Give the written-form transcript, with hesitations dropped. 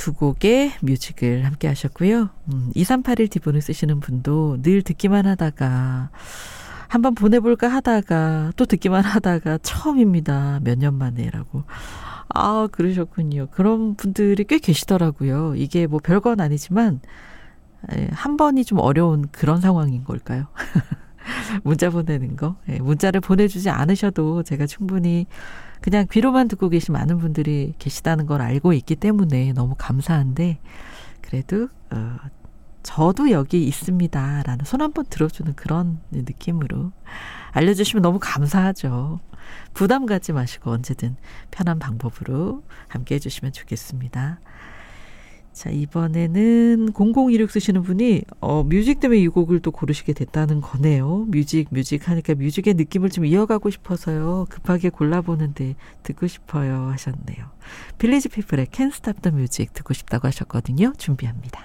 두 곡의 뮤직을 함께 하셨고요. 2381 디본을 쓰시는 분도 늘 듣기만 하다가 한번 보내볼까 하다가 또 듣기만 하다가 처음입니다. 몇 년 만에라고. 아, 그러셨군요. 그런 분들이 꽤 계시더라고요. 이게 뭐 별건 아니지만 한 번이 좀 어려운 그런 상황인 걸까요? 문자 보내는 거. 문자를 보내주지 않으셔도 제가 충분히 그냥 귀로만 듣고 계신 많은 분들이 계시다는 걸 알고 있기 때문에 너무 감사한데 그래도 저도 여기 있습니다 라는 손 한번 들어주는 그런 느낌으로 알려주시면 너무 감사하죠. 부담 갖지 마시고 언제든 편한 방법으로 함께 해주시면 좋겠습니다. 자, 이번에는 0016 쓰시는 분이 뮤직 때문에 이 곡을 또 고르시게 됐다는 거네요. 뮤직 하니까 뮤직의 느낌을 좀 이어가고 싶어서요. 급하게 골라보는데 듣고 싶어요 하셨네요. 빌리지 피플의 Can't Stop the Music 듣고 싶다고 하셨거든요. 준비합니다.